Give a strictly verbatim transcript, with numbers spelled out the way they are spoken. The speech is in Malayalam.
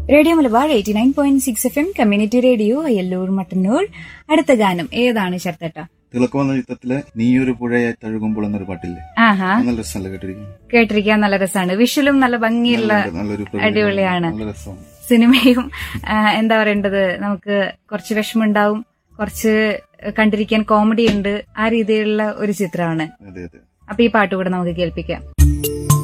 Radio Malabar eighty nine point six F M community radio Ayyallur Mattannur. അടുത്ത ഗാനം ഏതാണ് ശരത്തേട്ട? തിളക്കമെന്ന ചിത്രത്തിലെ നീയൊരു പുഴയായി തഴുകുമ്പോൾ എന്നൊരു പാട്ടില്ലേ? ആഹാ, നല്ല രസമല്ലേ കേട്ടിരിക്കാൻ? കേട്ടിരിക്കാൻ നല്ല രസമാണ്. വിഷ്വലും നല്ല ഭംഗിയുള്ള നല്ലൊരു അടിപൊളിയാണ്. നല്ല രസമാണ്. സിനിമയും എന്താ പറയേണ്ടത്, നമുക്ക് കുറച്ച് വിഷമമുണ്ടാവും, കുറച്ച് കണ്ടിരിക്കാൻ കോമഡി ഉണ്ട്, ആ രീതിയിലുള്ള ഒരു ചിത്രമാണ്. അതെ അതെ. അപ്പൊ ഈ പാട്ട് കൂടെ നമുക്ക് കേൾപ്പിക്കാം.